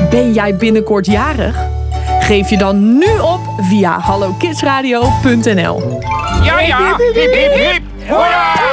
Ben jij binnenkort jarig? Geef je dan nu op via hallokidsradio.nl. Ja, hip, hip, hip, hoera!